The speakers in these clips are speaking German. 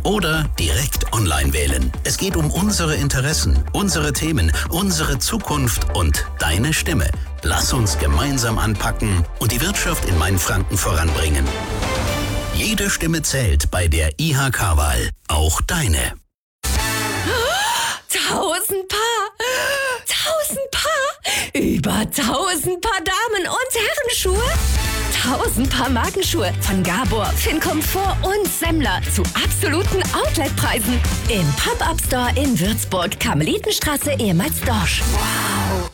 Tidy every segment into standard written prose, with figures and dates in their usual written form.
oder direkt online wählen. Es geht um unsere Interessen, unsere Themen, unsere Zukunft und deine Stimme. Lass uns gemeinsam anpacken und die Wirtschaft in Mainfranken voranbringen. Jede Stimme zählt bei der IHK-Wahl, auch deine. 1000 Paar, über 1000 Paar Damen- und Herrenschuhe, 1000 Paar Markenschuhe von Gabor, Fincomfort und Semmler zu absoluten Outletpreisen im Pop-Up-Store in Würzburg, Karmelitenstraße, ehemals Dorsch. Wow!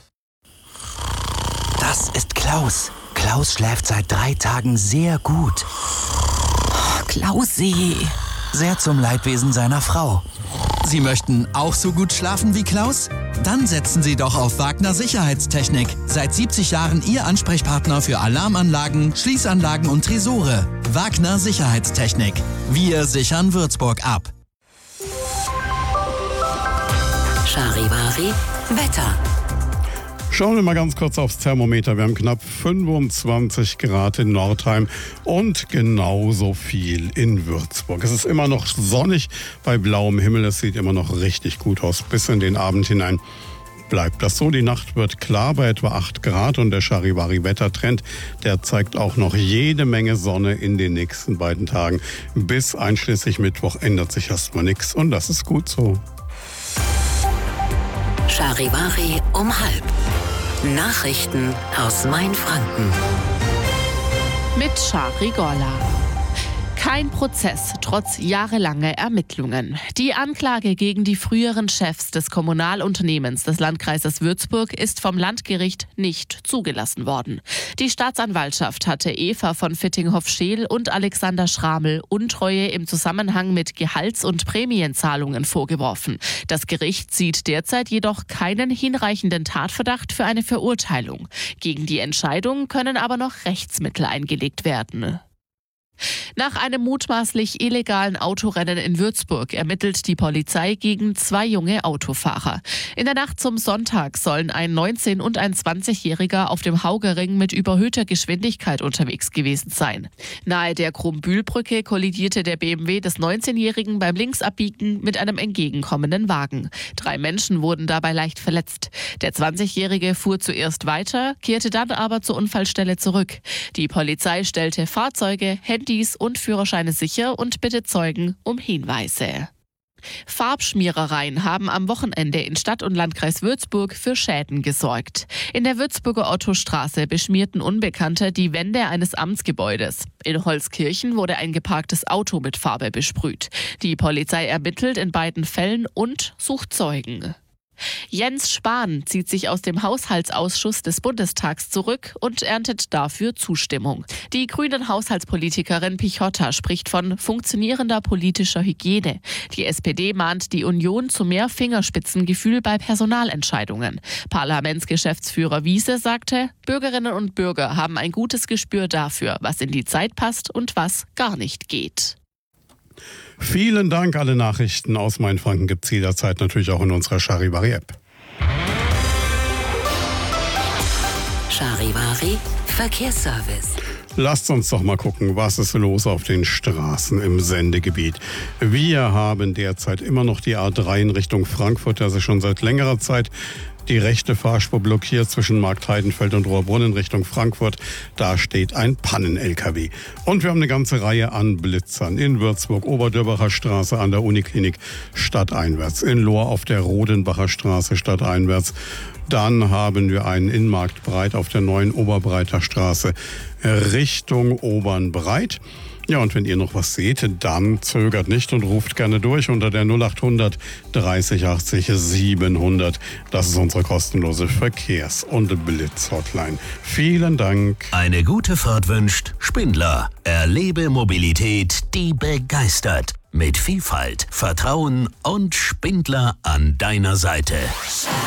Das ist Klaus. Klaus schläft seit 3 Tagen sehr gut. Klausi. Sehr zum Leidwesen seiner Frau. Sie möchten auch so gut schlafen wie Klaus? Dann setzen Sie doch auf Wagner Sicherheitstechnik. Seit 70 Jahren Ihr Ansprechpartner für Alarmanlagen, Schließanlagen und Tresore. Wagner Sicherheitstechnik. Wir sichern Würzburg ab. Charivari Wetter. Schauen wir mal ganz kurz aufs Thermometer. Wir haben knapp 25 Grad in Nordheim und genauso viel in Würzburg. Es ist immer noch sonnig bei blauem Himmel. Es sieht immer noch richtig gut aus bis in den Abend hinein. Bleibt das so, die Nacht wird klar bei etwa 8 Grad und der Charivari-Wettertrend, der zeigt auch noch jede Menge Sonne in den nächsten beiden Tagen. Bis einschließlich Mittwoch ändert sich erstmal nichts und das ist gut so. Charivari um 12:30. Nachrichten aus Mainfranken. Mit Shari Gorla. Kein Prozess, trotz jahrelanger Ermittlungen. Die Anklage gegen die früheren Chefs des Kommunalunternehmens des Landkreises Würzburg ist vom Landgericht nicht zugelassen worden. Die Staatsanwaltschaft hatte Eva von Fittinghoff-Scheel und Alexander Schramel Untreue im Zusammenhang mit Gehalts- und Prämienzahlungen vorgeworfen. Das Gericht sieht derzeit jedoch keinen hinreichenden Tatverdacht für eine Verurteilung. Gegen die Entscheidung können aber noch Rechtsmittel eingelegt werden. Nach einem mutmaßlich illegalen Autorennen in Würzburg ermittelt die Polizei gegen 2 junge Autofahrer. In der Nacht zum Sonntag sollen ein 19- und ein 20-Jähriger auf dem Haugerring mit überhöhter Geschwindigkeit unterwegs gewesen sein. Nahe der Krumbühlbrücke kollidierte der BMW des 19-Jährigen beim Linksabbiegen mit einem entgegenkommenden Wagen. 3 Menschen wurden dabei leicht verletzt. Der 20-Jährige fuhr zuerst weiter, kehrte dann aber zur Unfallstelle zurück. Die Polizei stellte Fahrzeuge, Handys und Führerscheine sicher und bittet Zeugen um Hinweise. Farbschmierereien haben am Wochenende in Stadt und Landkreis Würzburg für Schäden gesorgt. In der Würzburger Ottostraße beschmierten Unbekannte die Wände eines Amtsgebäudes. In Holzkirchen wurde ein geparktes Auto mit Farbe besprüht. Die Polizei ermittelt in beiden Fällen und sucht Zeugen. Jens Spahn zieht sich aus dem Haushaltsausschuss des Bundestags zurück und erntet dafür Zustimmung. Die grünen Haushaltspolitikerin Pichotta spricht von funktionierender politischer Hygiene. Die SPD mahnt die Union zu mehr Fingerspitzengefühl bei Personalentscheidungen. Parlamentsgeschäftsführer Wiese sagte, Bürgerinnen und Bürger haben ein gutes Gespür dafür, was in die Zeit passt und was gar nicht geht. Vielen Dank. Alle Nachrichten aus Mainfranken gibt es jederzeit natürlich auch in unserer Charivari-App. Charivari Verkehrsservice. Lasst uns doch mal gucken, was ist los auf den Straßen im Sendegebiet. Wir haben derzeit immer noch die A3 in Richtung Frankfurt, das ist schon seit längerer Zeit die rechte Fahrspur blockiert zwischen Marktheidenfeld und Rohrbrunn in Richtung Frankfurt. Da steht ein Pannen-LKW. Und wir haben eine ganze Reihe an Blitzern in Würzburg, Oberdörbacher Straße an der Uniklinik stadteinwärts, in Lohr auf der Rodenbacher Straße stadteinwärts. Dann haben wir einen in Marktbreit auf der neuen Oberbreiter Straße Richtung Obernbreit. Ja, und wenn ihr noch was seht, dann zögert nicht und ruft gerne durch unter der 0800 30 80 700. Das ist unsere kostenlose Verkehrs- und Blitz-Hotline. Vielen Dank. Eine gute Fahrt wünscht Spindler. Erlebe Mobilität, die begeistert. Mit Vielfalt, Vertrauen und Spindler an deiner Seite.